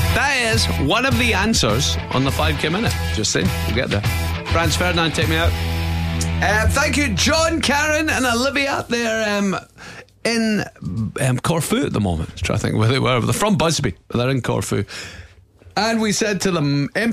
That is one of the answers on the 5k minute. Just saying, we'll get there. Franz Ferdinand, take me out. Thank you, John, Karen, and Olivia. They're in Corfu at the moment. I was trying to think where they were. They're from Busby, but they're in Corfu. And we said to them,